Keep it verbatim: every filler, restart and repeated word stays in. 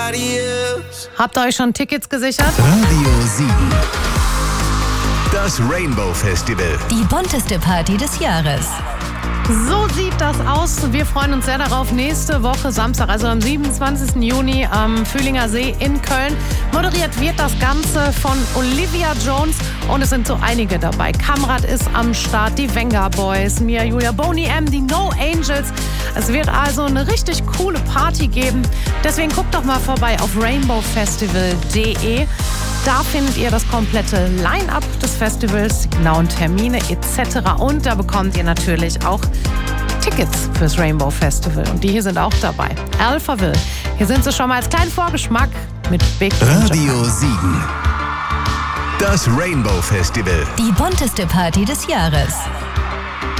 nobody else. Habt ihr euch schon Tickets gesichert? Radio sieben. Das Rainbow Festival. Die bunteste Party des Jahres. So sieht das aus. Wir freuen uns sehr darauf. Nächste Woche Samstag, also am siebenundzwanzigsten Juni am Fühlinger See in Köln. Moderiert wird das Ganze von Olivia Jones und es sind so einige dabei. Kamrat ist am Start, die Venga Boys, Mia Julia, Boney M, die No Angels. Es wird also eine richtig coole Party geben. Deswegen guckt doch mal vorbei auf rainbow festival punkt de. Da findet ihr das komplette Line-Up des Festivals, die genauen Termine et cetera. Und da bekommt ihr natürlich auch Tickets fürs Rainbow Festival. Und die hier sind auch dabei. Alphaville. Hier sind sie schon mal als kleinen Vorgeschmack mit Big Radio sieben. Das Rainbow Festival. Die bunteste Party des Jahres.